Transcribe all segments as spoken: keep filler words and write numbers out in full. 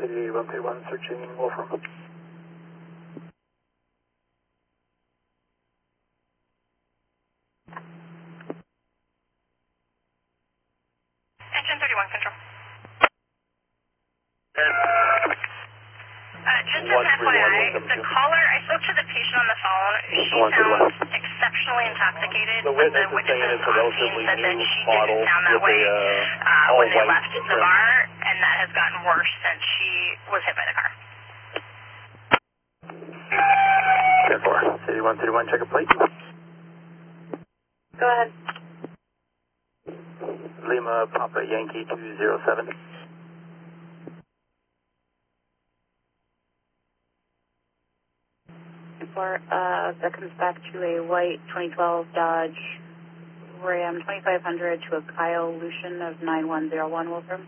City one three one, searching Wolfram. Engine thirty-one, control. Uh, just as an F Y I, the caller, I spoke to the patient on the phone. She sounds exceptionally intoxicated. The But the witness is saying witnesses it's a on scene relatively said that new she model didn't sound that with way a, uh, uh, when they all-white left the trim. bar, and that has gotten worse since she was hit by the car. ten four, City one thirty-one, check a plate. Go ahead. Lima Papa Yankee two zero seven. For, uh, that comes back to a white twenty twelve Dodge Ram twenty-five hundred to a Kyle Lucian of nine one zero one, Wolfram.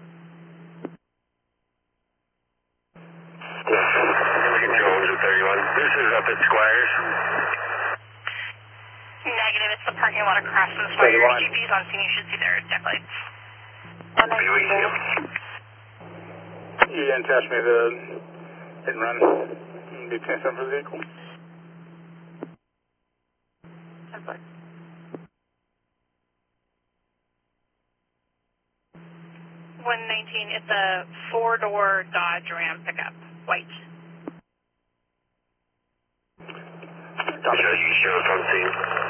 Jones at thirty-one. This is up at Squires. Negative, it's the parking lot across from the Squire. G P's on scene, you should see their deck lights. You didn't attach me the hit and run. Be ten seven for the vehicle. ten four. one nineteen, it's a four-door Dodge Ram pickup, white. Show you show on scene.